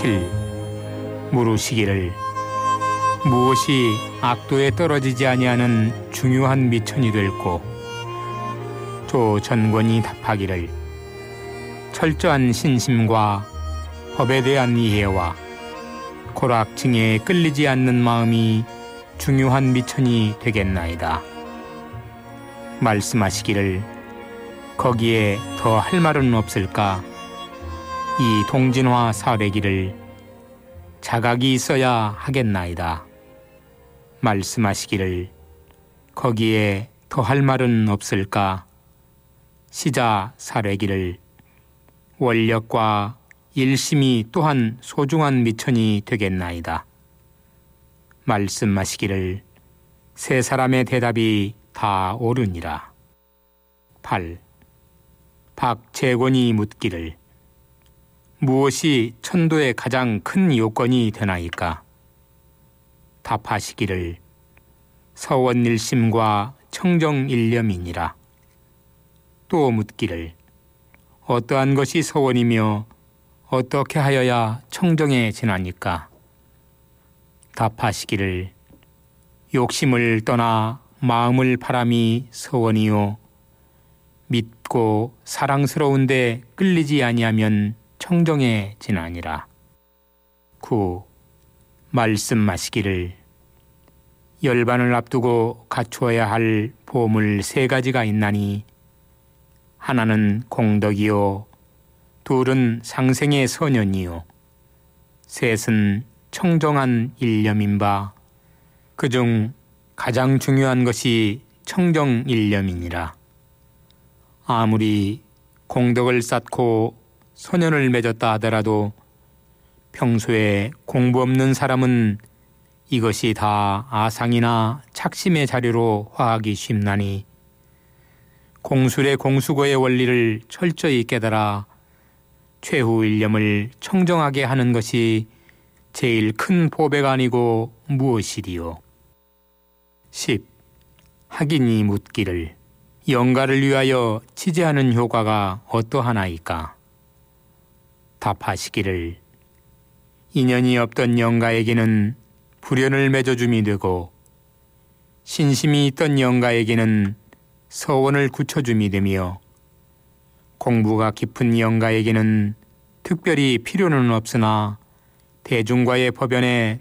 7. 물으시기를 무엇이 악도에 떨어지지 아니하는 중요한 미천이 될꼬. 조 전권이 답하기를 철저한 신심과 법에 대한 이해와 고락증에 끌리지 않는 마음이 중요한 미천이 되겠나이다. 말씀하시기를 거기에 더 할 말은 없을까. 이 동진화 사례기를 자각이 있어야 하겠나이다. 말씀하시기를 거기에 더 할 말은 없을까. 시자 사례기를 원력과 일심이 또한 소중한 미천이 되겠나이다. 말씀하시기를 세 사람의 대답이 다 옳으니라. 8. 박재권이 묻기를 무엇이 천도의 가장 큰 요건이 되나이까. 답하시기를 서원일심과 청정일념이니라. 또 묻기를 어떠한 것이 서원이며 어떻게 하여야 청정에 지나니까. 답하시기를 욕심을 떠나 마음을 바람이 서원이요 믿고 사랑스러운데 끌리지 아니하면 청정에 지나니라. 9. 말씀하시기를 열반을 앞두고 갖추어야 할 보물 3가지가 있나니 하나는 공덕이요 둘은 상생의 선연이요 셋은 청정한 일념인바 그중 가장 중요한 것이 청정일념이니라. 아무리 공덕을 쌓고 소년을 맺었다 하더라도 평소에 공부 없는 사람은 이것이 다 아상이나 착심의 자료로 화하기 쉽나니 공술의 공수거의 원리를 철저히 깨달아 최후 일념을 청정하게 하는 것이 제일 큰 보배가 아니고 무엇이리요. 10. 학인이 묻기를 영가를 위하여 치제하는 효과가 어떠하나이까. 답하시기를 인연이 없던 영가에게는 불연을 맺어줌이 되고 신심이 있던 영가에게는 서원을 굳혀줌이 되며 공부가 깊은 영가에게는 특별히 필요는 없으나 대중과의 법연에